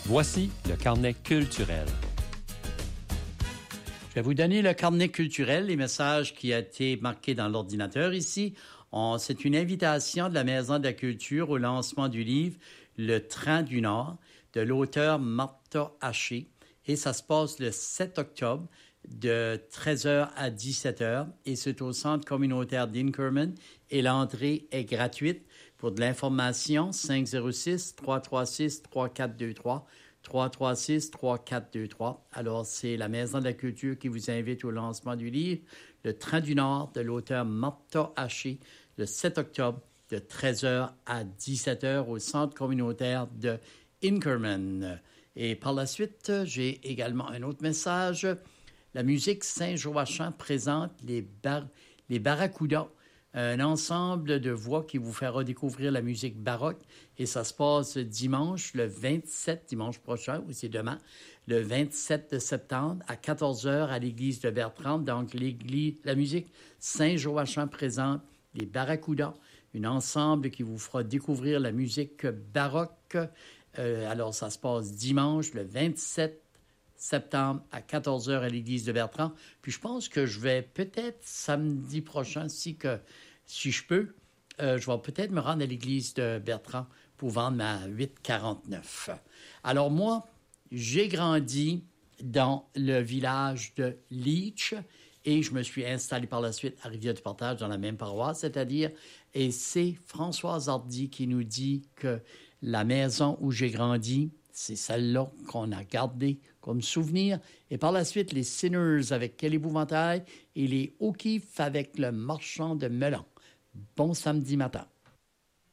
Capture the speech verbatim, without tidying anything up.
Voici le carnet culturel. Je vais vous donner le carnet culturel, les messages qui ont été marqués dans l'ordinateur ici. On, c'est une invitation de la Maison de la Culture au lancement du livre Le Train du Nord de l'auteur Martha Haché. Et ça se passe le sept octobre de treize heures à dix-sept heures et c'est au centre communautaire d'Inkerman et l'entrée est gratuite. Pour de l'information, cinq zéro six, trois trois six, trois quatre deux trois, trois trois six, trois quatre deux trois. Alors, c'est la Maison de la Culture qui vous invite au lancement du livre Le Train du Nord de l'auteur Martha Haché le sept octobre de treize heures à dix-sept heures au centre communautaire de Inkerman. Et par la suite, j'ai également un autre message. La musique Saint-Joachim présente les, bar- les Barracudas, un ensemble de voix qui vous fera découvrir la musique baroque. Et ça se passe dimanche, le vingt-sept, dimanche prochain, ou c'est demain, le vingt-sept de septembre, à quatorze heures à l'église de Bertrand. Donc, l'église, la musique Saint-Joachim présente les Barracudas, un ensemble qui vous fera découvrir la musique baroque. Euh, alors, ça se passe dimanche, le vingt-sept septembre, à quatorze heures à l'église de Bertrand. Puis, je pense que je vais peut-être samedi prochain, si, que, si je peux, euh, je vais peut-être me rendre à l'église de Bertrand pour vendre ma huit quarante-neuf. Alors, moi, j'ai grandi dans le village de Leach et je me suis installé par la suite à Rivière-du-Portage dans la même paroisse, c'est-à-dire, et c'est Françoise Hardy qui nous dit que la maison où j'ai grandi, c'est celle-là qu'on a gardée comme souvenir. Et par la suite, les Sinners avec Quel épouvantail et les O'Keeffe avec le marchand de melon. Bon samedi matin.